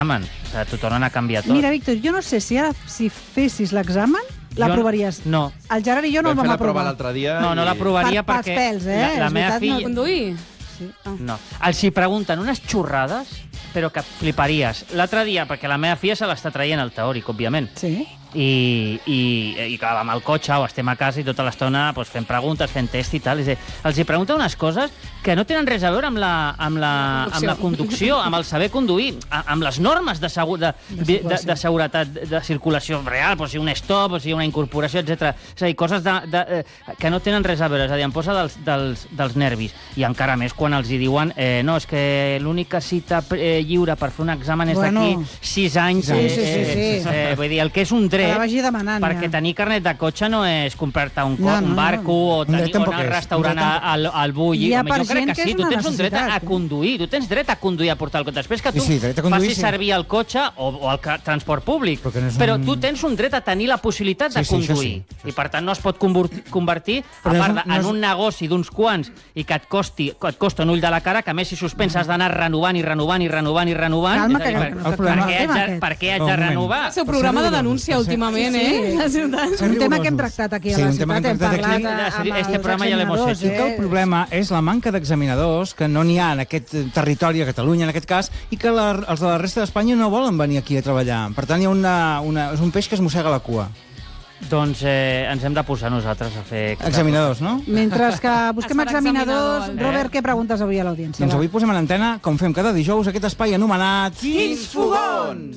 l'examen. T'ho tornen a canviar tot. Mira, Víctor, jo no sé si ara, si fessis l'examen, l'aprovaries. No. El Gerard i jo no el vam Vam fer la prova aprovar. l'altre dia. No l'aprovaria Pels perquè pèls, la És meva veritat, filla... Conduir? Sí. No. Els hi pregunten unes xorrades, però que fliparies. L'altre dia, perquè la meva filla se l'està traient el teòric, òbviament. Sí. I clar, vam al cotxe o estem a casa i tota l'estona doncs, fent preguntes, fent test i tal. És a dir, els hi pregunten unes coses que no tenen res a veure amb la conducció, amb el saber conduir, amb les normes de seguretat de circulació real, si un stop, si una incorporació, etc. És a dir, coses que no tenen res a veure. És a dir, em posa dels nervis. I encara més quan els hi diuen no, és que l'única cita lliure per fer un examen és d'aquí 6 anys. Sí. Vull dir, el que és un dret, Que la vagi demanant, perquè ja. tenir carnet de cotxe no és comprar-te un barco o Un dret anar tampoc al és. restaurant al Bulli. Hi ha Home, per jo crec gent que que sí, és tu una tens un dret a necessitat. conduir, tu tens dret a conduir, a portar el cotxe. Després que tu Sí, dret a conduir, facis sí. servir el cotxe o el transport públic. Però Tu tens un dret a tenir la possibilitat de Sí, això conduir. sí. I per tant no es pot convertir, a Però part no és- en un negoci d'uns quants i que et costa un ull de la cara, que a més si suspens has d'anar renovant i renovant. Calma, És a dir, que per què haig de renovar? El seu programa de denúncia últimament, La ciutat. És un tema que hem tractat aquí a la un tema ciutat, que hem hem tractat parlat aquí. amb Este els programa ja l'hem examinadors, hecho. I que el problema és la manca d'examinadors, que no n'hi ha en aquest territori, a Catalunya en aquest cas, i que els de la resta d'Espanya no volen venir aquí a treballar. Per tant, hi ha és un peix que es mossega la cua. Doncs ens hem de posar nosaltres a fer... Examinadors, no? Mentre que busquem Es farà examinadors, examinador, Robert, què preguntes avui a l'audiència? Doncs avui posem en antena, com fem cada dijous, aquest espai anomenat... Quins fogons!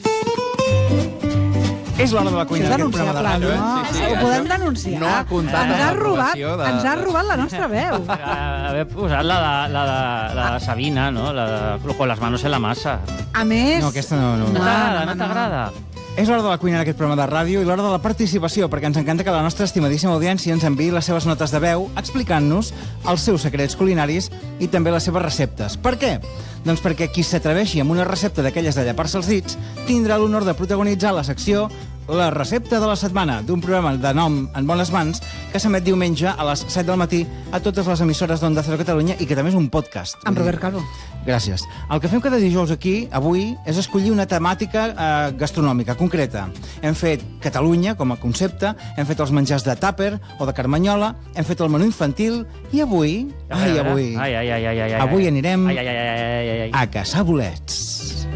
És l'hora de la cuina Això és d'aquest programa de denunciable, ràdio, no? Sí, sí, Ho podem això denunciar. no ha comptat Ens amb ha l'aprovació de- ens ha robat la nostra veu. Haver posat la de Sabina, no? La de con las manos en la masa. A més... No, aquesta no. No t'agrada, no t'agrada? És l'hora de la cuina en aquest programa de ràdio i l'hora de la participació, perquè ens encanta que la nostra estimadíssima audiència ens enviï les seves notes de veu explicant-nos els seus secrets culinaris i també les seves receptes. Per què? Doncs perquè qui s'atreveixi amb una recepta d'aquelles de llapar-se els dits tindrà l'honor de protagonitzar la secció La recepta de la setmana, d'un programa de nom En bones mans, que s'emet diumenge a les 7 del matí a totes les emissores d'Onda Cero Catalunya i que també és un podcast. Amb Robert Calvo. Gràcies. El que fem cada dijous aquí, avui, és escollir una temàtica gastronòmica concreta. Hem fet Catalunya com a concepte, hem fet els menjars de tàper o de carmanyola, hem fet el menú infantil i avui... Avui anirem a caçar bolets.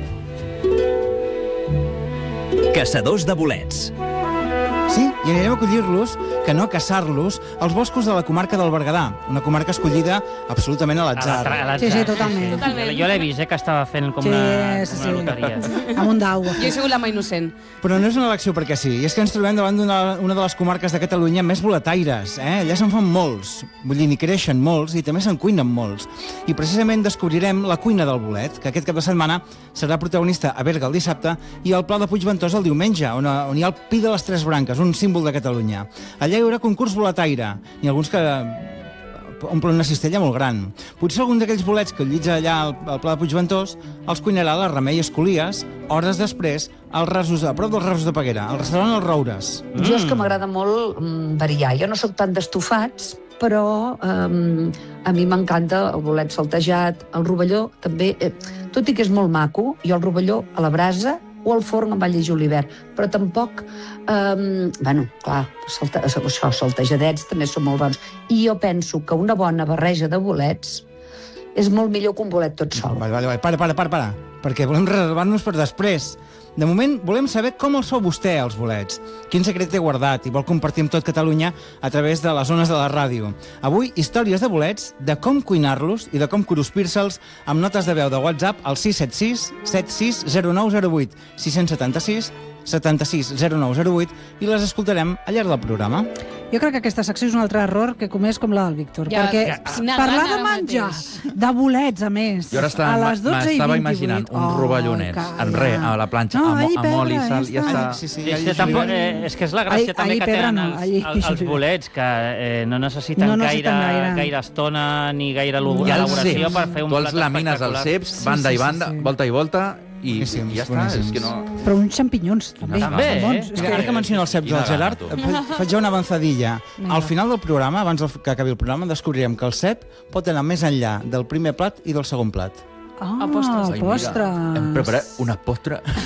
Caçadors de bolets. Sí, i anirem a collir-los, que no a caçar-los, als boscos de la comarca del Berguedà, una comarca escollida absolutament a l'atzar. Sí, totalment. Jo l'he vist, que estava fent com Sí, una loteria. Amb un dau. Jo he sigut la mà innocent. Però no és una elecció perquè sí, i és que ens trobem davant una de les comarques de Catalunya més boletaires. Allà se'n fan molts, vull dir, n'hi creixen molts i també se'n cuinen molts. I precisament descobrirem la cuina del bolet, que aquest cap de setmana serà protagonista a Berga el dissabte i al Pla de Puigventós el diumenge, on hi ha el Pi de les Tres Branques, un símbol de Catalunya. Allà hi haurà concurs boletaire, i alguns que omplen una cistella molt gran. Potser algun d'aquells bolets que llitja allà al Pla de Puigventós els cuinarà la Remei Escolies, hores després, a prop dels Rasos de Peguera, al restaurant Els Roures. Jo és que m'agrada molt variar. Jo no sóc tant d'estofats, però a mi m'encanta el bolet saltejat, el rovelló també, tot i que és molt maco, jo el rovelló a la brasa o al forn amb all i julivert, però tampoc, clar, saltejadets també són molt bons. I jo penso que una bona barreja de bolets és molt millor que un bolet tot sol. Vale. Para, perquè volem reservar-nos per després. De moment, volem saber com els fa vostè, els bolets. Quin secret té guardat i vol compartir amb tot Catalunya a través de les ones de la ràdio. Avui, històries de bolets, de com cuinar-los i de com cruspir-se'ls amb notes de veu de WhatsApp al 676 760908 676 760908 i les escoltarem al llarg del programa. Jo crec que aquesta secció és un altre error que he comès com la del Víctor. Ja, perquè quina parlar gana de ara menjar, mateix. de bolets, a més, Jo ara a les 12 i 28... m'estava imaginant un rovellonet en res, a la planxa, amb oli i sal, i ja està. És que és la gràcia també que tenen els bolets, que no necessiten gaire estona ni gaire elaboració per fer un plat espectacular. Tu els lamines als ceps, banda i banda, volta i volta, i ja està. És que no... Però uns xampinyons, també. També, són bons. Mira, ara que menciono el cep del Gerard, faig ja una avançadilla. Al final del programa, abans que acabi el programa, descobrirem que el cep pot anar més enllà del primer plat i del segon plat. Ah, postres. Hem preparat una postre